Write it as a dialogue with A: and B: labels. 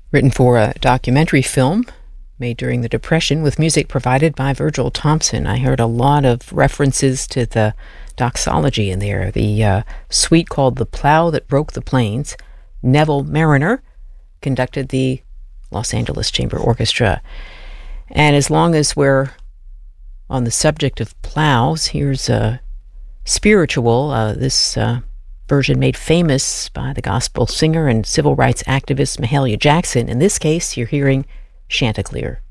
A: written for a documentary film made during the Depression with music provided by Virgil Thompson. I heard a lot of references to the doxology in there. The suite called The Plow That Broke the Plains. Neville Marriner conducted the Los Angeles Chamber Orchestra. And as long as we're on the subject of plows, here's a spiritual, this version made famous by the gospel singer and civil rights activist Mahalia Jackson. In this case, you're hearing Chanticleer.